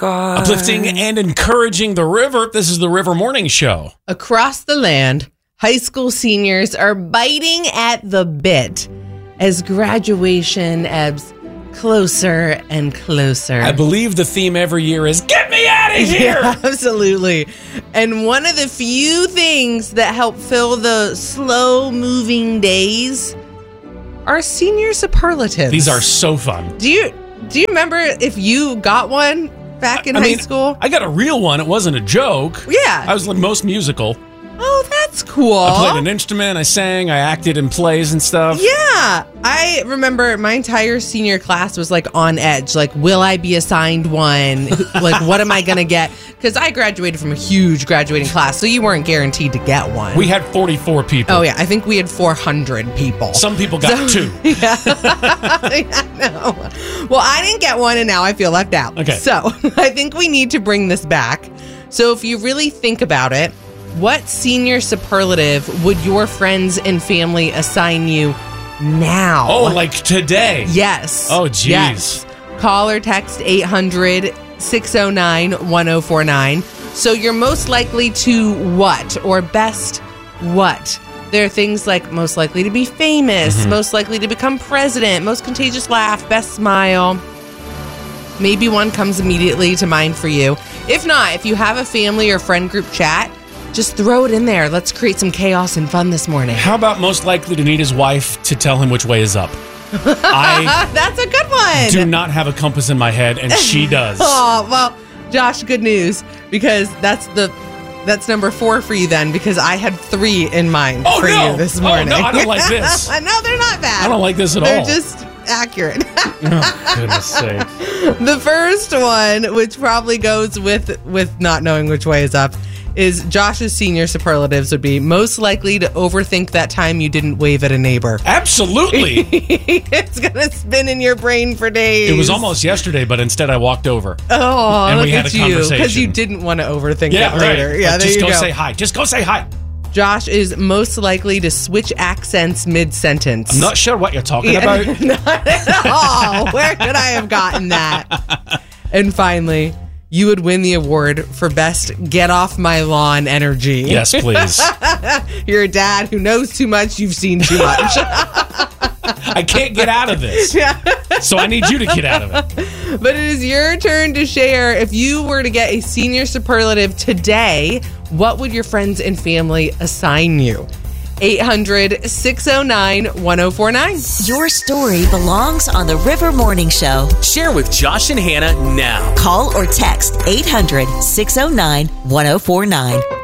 Uplifting and encouraging the river. This is the River Morning Show. Across the land, high school seniors are biting at the bit as graduation ebbs closer and closer. I believe the theme every year is, get me out of here! Yeah, absolutely. And one of the few things that help fill the slow-moving days are senior superlatives. These are so fun. Do you remember if you got one back in high school? I got a real one. It wasn't a joke. Yeah. I was like most musical. Oh, that's cool. I played an instrument, I sang, I acted in plays and stuff. Yeah. I remember my entire senior class was like on edge. Like, will I be assigned one? Like, what am I going to get? Because I graduated from a huge graduating class, so you weren't guaranteed to get one. We had 44 people. Oh, yeah. I think we had 400 people. Some people got two. Yeah. No. Well, I didn't get one, and now I feel left out. Okay. So I think we need to bring this back. So if you really think about it, what senior superlative would your friends and family assign you now? Oh, like today? Yes. Oh, geez. Yes. Call or text 800-609-1049. So you're most likely to what? Or best what? There are things like most likely to be famous, most likely to become president, most contagious laugh, best smile. Maybe one comes immediately to mind for you. If not, if you have a family or friend group chat, just throw it in there. Let's create some chaos and fun this morning. How about most likely to need his wife to tell him which way is up? That's a good one. Do not have a compass in my head, and she does. Oh, well, Josh, good news, because that's number 4 for you then, because I had 3 in mind for you this morning. Oh, no, I don't like this. No, they're not bad. I don't like this at all. They're just accurate. Oh, goodness sake. The first one, which probably goes with not knowing which way is up, is Josh's senior superlatives would be most likely to overthink that time you didn't wave at a neighbor. Absolutely. It's going to spin in your brain for days. It was almost yesterday, but instead I walked over. Oh, and look we had at a you. conversation. Because you didn't want to overthink Yeah, it later. right. Yeah, Like, there just you go go. say hi. Just go say hi. Josh is most likely to switch accents mid-sentence. I'm not sure what you're talking about. Not at all. Where could I have gotten that? And finally, you would win the award for best get off my lawn energy. Yes, please. You're a dad who knows too much. You've seen too much. I can't get out of this. Yeah. So I need you to get out of it. But it is your turn to share. If you were to get a senior superlative today, what would your friends and family assign you? 800-609-1049. Your story belongs on the River Morning Show. Share with Josh and Hannah now. Call or text 800-609-1049.